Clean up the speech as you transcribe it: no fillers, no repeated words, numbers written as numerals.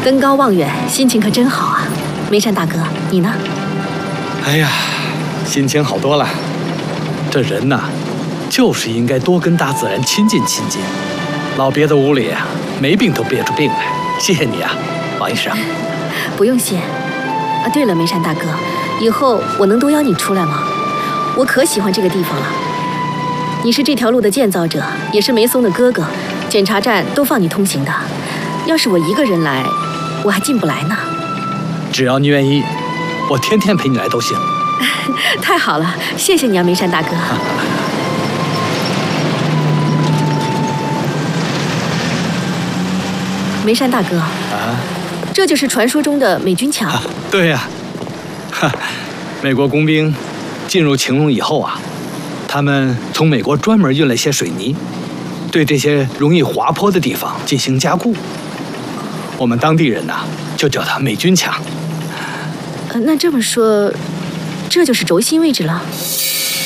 登高望远，心情可真好啊！梅山大哥，你呢？ 哎呀，心情好多了。这人呐，就是应该多跟大自然亲近亲近，老憋在屋里啊，没病都憋出病来。谢谢你啊，王医生。 不用谢。啊，对了，梅山大哥，以后我能多邀你出来吗？我可喜欢这个地方了。你是这条路的建造者，也是梅松的哥哥，检查站都放你通行的。要是我一个人来，我还进不来呢。 只要你愿意，我天天陪你来都行。 太好了，谢谢你啊，梅山大哥。梅山大哥啊，这就是传说中的美军墙。 对呀，美国工兵进入晴隆以后啊，他们从美国专门运了些水泥，对这些容易滑坡的地方进行加固。我们当地人呐，就叫它美军墙。 那这么说，这就是轴心位置了。